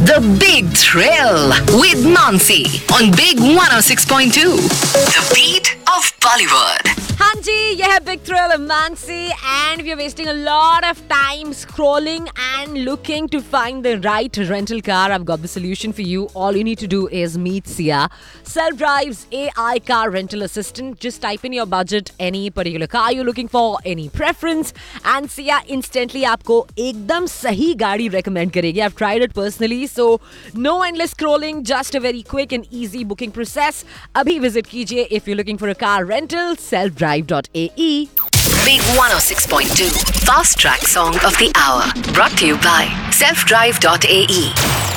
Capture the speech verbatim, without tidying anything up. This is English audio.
The Big Thrill with Mansi on Big one oh six point two. The beat of Bollywood. हाँ जी, यह है big thrill Mansi and we are wasting a lot of time scrolling and looking to find the right rental car. I've got the solution for you. All you need to do is meet Sia, self-drives A I car rental assistant. Just type in your budget, any particular car you're looking for, any preference, and Sia instantly आपको एकदम सही गाड़ी recommend करेगी. I've tried it personally, so no endless scrolling, just a very quick and easy booking process. अभी visit कीजिए if you're looking for a car rental, self drive dot a e. Big one oh six point two Fast Track Song of the Hour. Brought to you by self drive dot a e.